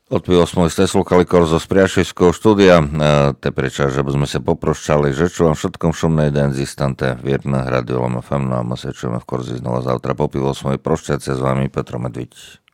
Odpíval sme ste slúchali Korzo z Priašivského štúdia. Teper čas, že by sme sa poproščali, že čo vám všetkom šumnej den zistante Vierna Radio LMFM, no a my sa čujeme v Korzi znova zautra. Popíval sme prošťacia s vami Petro Medviť.